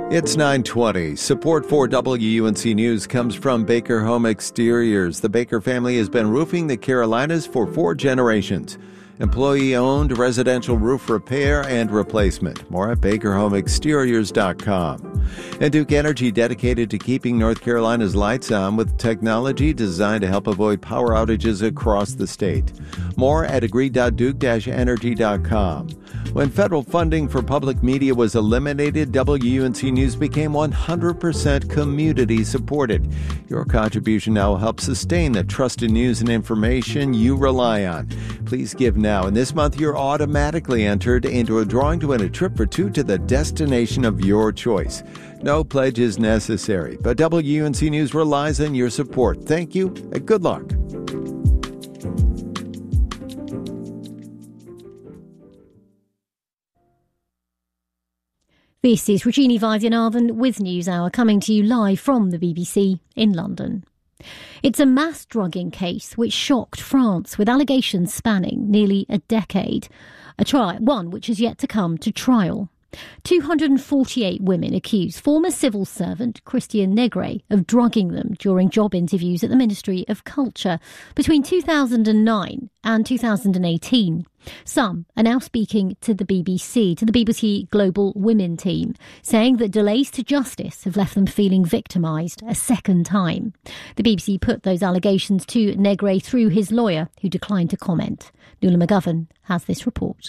It's 9:20. Support for WUNC News comes from Baker Home Exteriors. The Baker family has been roofing the Carolinas for 4 generations. Employee-owned residential roof repair and replacement. More at BakerHomeExteriors.com. And Duke Energy dedicated to keeping North Carolina's lights on with technology designed to help avoid power outages across the state. More at agree.duke-energy.com. When federal funding for public media was eliminated, WUNC News became 100% community supported. Your contribution now helps sustain the trusted news and information you rely on. Please give now, and this month you're automatically entered into a drawing to win a trip for 2 to the destination of your choice. No pledge is necessary, but WUNC News relies on your support. Thank you, and good luck. This is Regina Vaidyanathan with NewsHour, coming to you live from the BBC in London. It's a mass drugging case which shocked France, with allegations spanning nearly a decade. One which is yet to come to trial. 248 women accuse former civil servant Christian Negre of drugging them during job interviews at the Ministry of Culture between 2009 and 2018. Some are now speaking to the BBC Global Women team, saying that delays to justice have left them feeling victimised a second time. The BBC put those allegations to Negre through his lawyer, who declined to comment. Nuala McGovern has this report.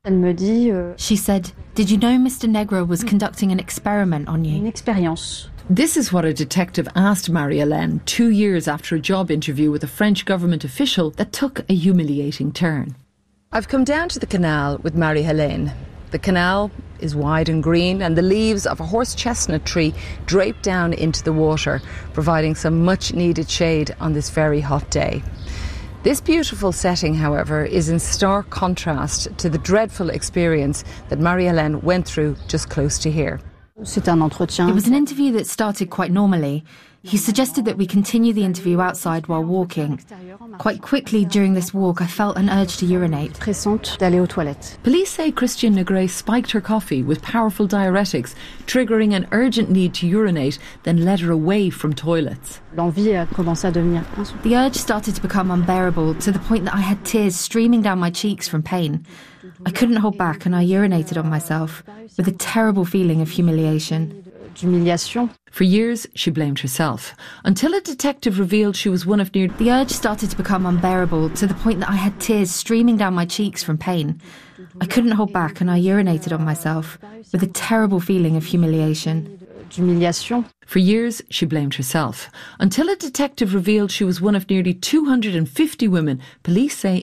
She said, "Did you know Mr. Negre was conducting an experiment on you?" This is what a detective asked Marie-Hélène 2 years after a job interview with a French government official that took a humiliating turn. I've come down to the canal with Marie-Hélène. The canal is wide and green, and the leaves of a horse chestnut tree drape down into the water, providing some much needed shade on this very hot day. This beautiful setting, however, is in stark contrast to the dreadful experience that Marie-Hélène went through just close to here. It was an interview that started quite normally. He suggested that we continue the interview outside while walking. Quite quickly during this walk, I felt an urge to urinate. Police say Christian Negre spiked her coffee with powerful diuretics, triggering an urgent need to urinate, then led her away from toilets. The urge started to become unbearable, to the point that I had tears streaming down my cheeks from pain. I couldn't hold back, and I urinated on myself, with a terrible feeling of humiliation. For years, she blamed herself, until a detective revealed she was one of near... The urge started to become unbearable, to the point that I had tears streaming down my cheeks from pain. I couldn't hold back, and I urinated on myself, with a terrible feeling of humiliation. For years, she blamed herself, until a detective revealed she was one of nearly 250 women police say